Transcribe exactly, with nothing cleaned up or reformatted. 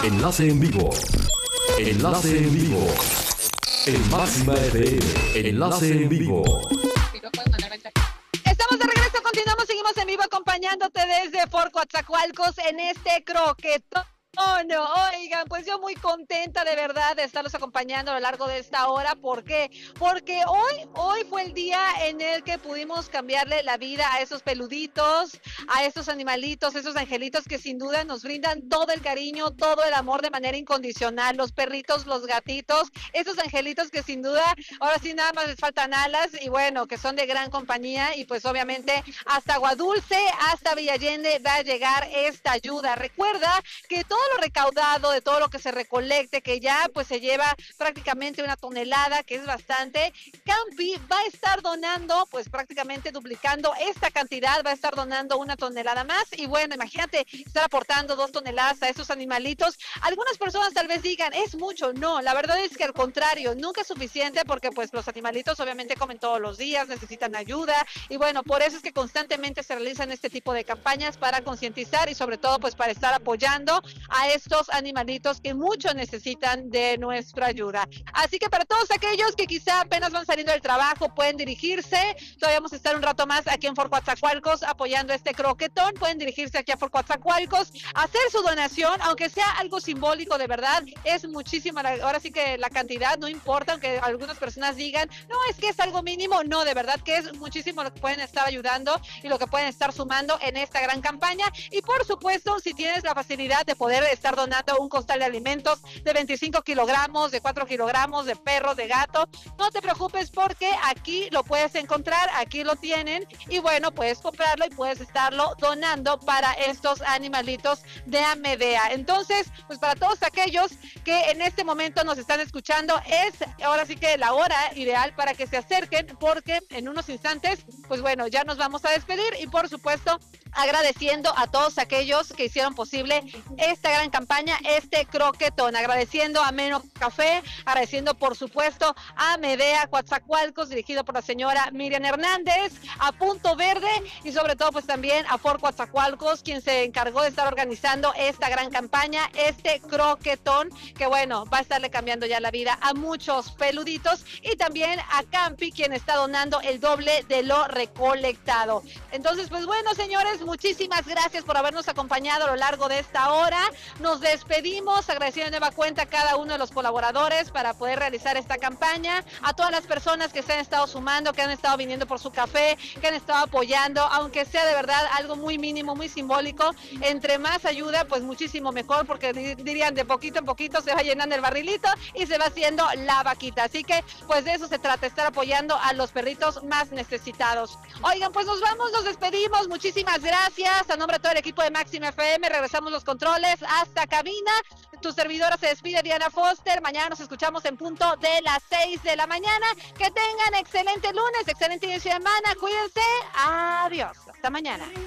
Enlace en vivo. Enlace en vivo. En Máxima F M. Enlace en vivo. Estamos de regreso, continuamos, seguimos en vivo acompañándote desde Fort Coatzacoalcos en este croquetón. Oh, no, oigan, pues yo muy contenta de verdad de estarlos acompañando a lo largo de esta hora. ¿Por qué? Porque hoy, hoy fue el día en el que pudimos cambiarle la vida a esos peluditos, a esos animalitos, esos angelitos que sin duda nos brindan todo el cariño, todo el amor de manera incondicional. Los perritos, los gatitos, esos angelitos que sin duda, ahora sí nada más les faltan alas y bueno, que son de gran compañía y pues obviamente hasta Aguadulce, hasta Villa Allende va a llegar esta ayuda. Recuerda que todo lo recaudado, de todo lo que se recolecte, que ya pues se lleva prácticamente una tonelada, que es bastante, Campi va a estar donando, pues prácticamente duplicando esta cantidad, va a estar donando una tonelada más, y bueno, imagínate estar aportando dos toneladas a esos animalitos. Algunas personas tal vez digan, es mucho. No, la verdad es que al contrario, nunca es suficiente, porque pues los animalitos obviamente comen todos los días, necesitan ayuda, y bueno, por eso es que constantemente se realizan este tipo de campañas para concientizar y sobre todo pues para estar apoyando a estos animalitos que mucho necesitan de nuestra ayuda. Así que para todos aquellos que quizá apenas van saliendo del trabajo, pueden dirigirse, todavía vamos a estar un rato más aquí en Fort Coatzacoalcos apoyando este croquetón, pueden dirigirse aquí a Fort Coatzacoalcos, hacer su donación, aunque sea algo simbólico, de verdad, es muchísima, ahora sí que la cantidad no importa, aunque algunas personas digan, no, es que es algo mínimo, no, de verdad que es muchísimo lo que pueden estar ayudando y lo que pueden estar sumando en esta gran campaña. Y por supuesto, si tienes la facilidad de poder estar donando un costal de alimentos de veinticinco kilogramos, de cuatro kilogramos, de perro, de gato, no te preocupes, porque aquí lo puedes encontrar, aquí lo tienen, y bueno, puedes comprarlo y puedes estarlo donando para estos animalitos de Amedea. Entonces, pues para todos aquellos que en este momento nos están escuchando, es ahora sí que la hora ideal para que se acerquen, porque en unos instantes, pues bueno, ya nos vamos a despedir, y por supuesto agradeciendo a todos aquellos que hicieron posible esta gran campaña, este croquetón, agradeciendo a Meno Café, agradeciendo por supuesto a Medea Coatzacoalcos, dirigido por la señora Miriam Hernández, a Punto Verde y sobre todo pues también a Fort Coatzacoalcos, quien se encargó de estar organizando esta gran campaña, este croquetón, que bueno, va a estarle cambiando ya la vida a muchos peluditos, y también a Campi, quien está donando el doble de lo recolectado. Entonces, pues bueno, señores, muchísimas gracias por habernos acompañado a lo largo de esta hora. Nos despedimos agradeciendo de nueva cuenta a cada uno de los colaboradores para poder realizar esta campaña, a todas las personas que se han estado sumando, que han estado viniendo por su café, que han estado apoyando, aunque sea de verdad algo muy mínimo, muy simbólico. Entre más ayuda, pues muchísimo mejor, porque dirían de poquito en poquito se va llenando el barrilito y se va haciendo la vaquita. Así que pues de eso se trata, estar apoyando a los perritos más necesitados. Oigan, pues nos vamos, nos despedimos, muchísimas gracias, a nombre de todo el equipo de Máxima F M, regresamos los controles hasta cabina. Tu servidora se despide, Diana Foster. Mañana nos escuchamos en punto de las seis de la mañana. Que tengan excelente lunes, excelente inicio de semana. Cuídense. Adiós. Hasta mañana.